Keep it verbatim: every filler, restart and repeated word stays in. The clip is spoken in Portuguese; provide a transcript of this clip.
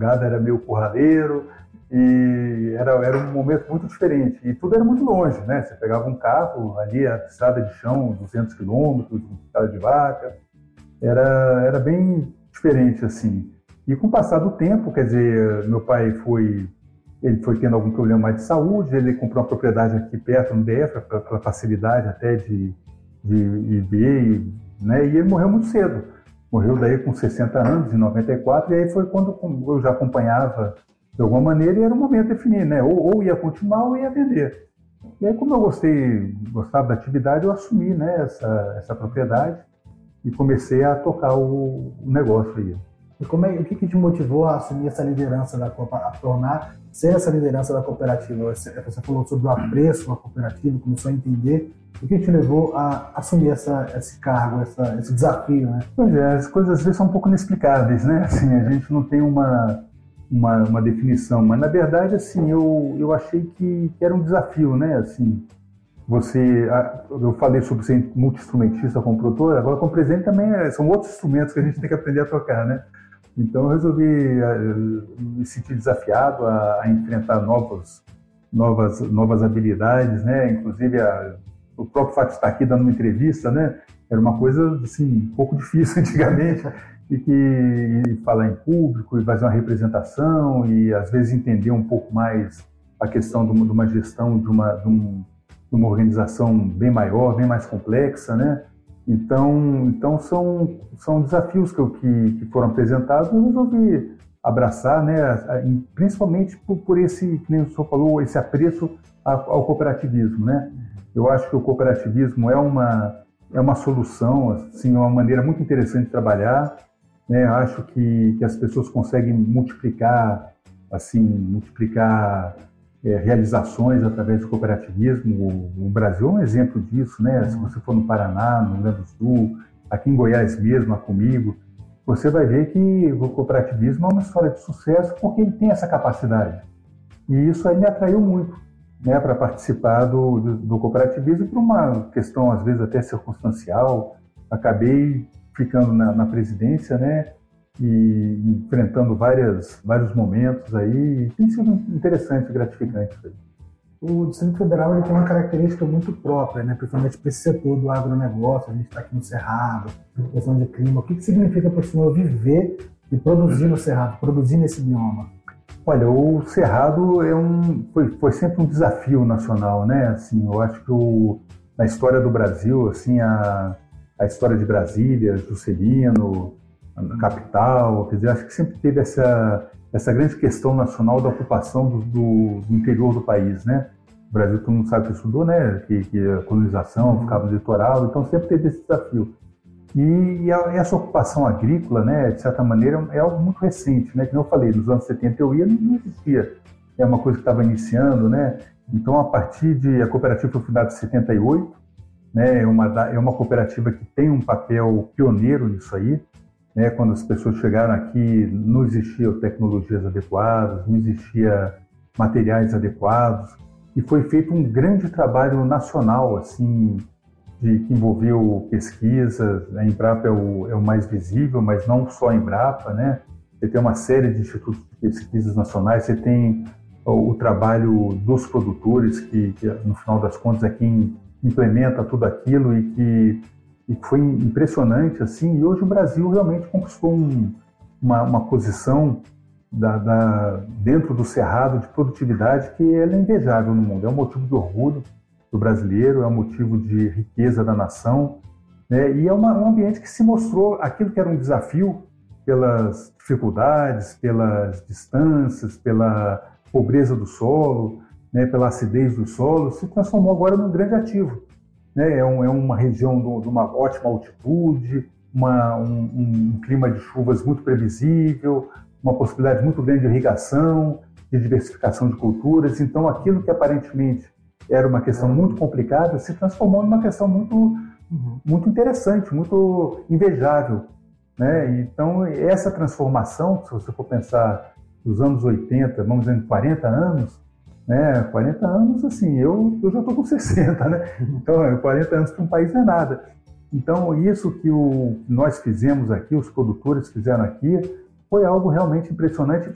gado era meio curraleiro, e era, era um momento muito diferente. E tudo era muito longe, né? Você pegava um carro, ali a estrada de chão, duzentos quilômetros, estrada de vaca, era, era bem diferente, assim. E com o passar do tempo, quer dizer, meu pai foi, ele foi tendo algum problema mais de saúde, ele comprou uma propriedade aqui perto, no D F, pela facilidade até de, de ir ver, né? E ele morreu muito cedo. Morreu daí com sessenta anos, em noventa e quatro, e aí foi quando eu já acompanhava de alguma maneira, e era o momento de definir, né? Ou, ou ia continuar ou ia vender. E aí, como eu gostei, gostava da atividade, eu assumi, né, essa, essa propriedade e comecei a tocar o, o negócio aí. E como é, o que, que te motivou a assumir essa liderança, da, a tornar, ser essa liderança da cooperativa? Você, você falou sobre o apreço à cooperativa, começou a entender. O que te levou a assumir essa, esse cargo, essa, esse desafio, né? Pois é, as coisas às vezes são um pouco inexplicáveis, né? Assim, a gente não tem uma... Uma, uma definição, mas na verdade assim eu, eu achei que, que era um desafio, né? Assim, você, eu falei sobre ser multi-instrumentista como produtor, agora como presidente também é, são outros instrumentos que a gente tem que aprender a tocar, né? Então eu resolvi me sentir desafiado a, a enfrentar novas, novas, novas habilidades, né? Inclusive a, o próprio fato de estar aqui dando uma entrevista, né? Era uma coisa assim um pouco difícil antigamente. E que e falar em público e fazer uma representação e às vezes entender um pouco mais a questão de uma, de uma gestão de uma, de, um, de uma organização bem maior, bem mais complexa, né? Então, então são, são desafios que, eu, que, que foram apresentados e eu resolvi abraçar, né? Principalmente por, por esse, como o senhor falou, esse apreço ao cooperativismo, né? Eu acho que o cooperativismo é uma, é uma solução, assim, uma maneira muito interessante de trabalhar. Né, acho que, que as pessoas conseguem multiplicar, assim, multiplicar é, realizações através do cooperativismo. O, o Brasil é um exemplo disso, né? Se você for no Paraná, no Rio Grande do Sul, aqui em Goiás mesmo, comigo, você vai ver que o cooperativismo é uma história de sucesso porque ele tem essa capacidade. E isso aí me atraiu muito, né, para participar do, do, do cooperativismo por uma questão, às vezes, até circunstancial. Acabei ficando na, na presidência, né, e enfrentando várias, vários momentos aí, e tem sido interessante e gratificante. O Distrito Federal ele tem uma característica muito própria, né, principalmente para esse setor do agronegócio. A gente está aqui no Cerrado, questão de clima. O que, que significa para o senhor viver e produzir no Cerrado, produzir nesse bioma? Olha, o Cerrado é um, foi, foi sempre um desafio nacional, né? Assim, eu acho que o, na história do Brasil, assim, a a história de Brasília, Juscelino, a capital, quer dizer, acho que sempre teve essa, essa grande questão nacional da ocupação do, do, do interior do país, né? O Brasil, todo mundo sabe que estudou, né? Que, que a colonização ficava no litoral, então sempre teve esse desafio. E, e a, essa ocupação agrícola, né, de certa maneira, é algo muito recente, né? Como eu falei, nos anos setenta eu ia, não existia. É uma coisa que estava iniciando, né? Então, a partir de... A cooperativa foi fundada em setenta e oito, né, é, uma, é uma cooperativa que tem um papel pioneiro nisso aí, né, quando as pessoas chegaram aqui não existiam tecnologias adequadas, não existiam materiais adequados, e foi feito um grande trabalho nacional, assim, de, que envolveu pesquisa. A Embrapa é o, é o mais visível, mas não só a Embrapa, né? Você tem uma série de institutos de pesquisas nacionais, você tem o, o trabalho dos produtores, que, que no final das contas é quem implementa tudo aquilo e que, e que foi impressionante, assim, e hoje o Brasil realmente conquistou um, uma, uma posição da, da, dentro do Cerrado de produtividade que ela é invejável no mundo, é um motivo de orgulho do brasileiro, é um motivo de riqueza da nação, né? E é uma, um ambiente que se mostrou aquilo que era um desafio pelas dificuldades, pelas distâncias, pela pobreza do solo, né, pela acidez do solo, se transformou agora num grande ativo. Né? É, um, é uma região do, de uma ótima altitude, uma, um, um clima de chuvas muito previsível, uma possibilidade muito grande de irrigação, de diversificação de culturas. Então, aquilo que aparentemente era uma questão muito complicada se transformou numa questão muito, muito interessante, muito invejável. Né? Então, essa transformação, se você for pensar nos anos oitenta, vamos dizer, quarenta anos, né? quarenta anos, assim, eu, eu já estou com sessenta, né? Então, quarenta anos para um país não é nada. Então, isso que o, nós fizemos aqui, os produtores fizeram aqui, foi algo realmente impressionante.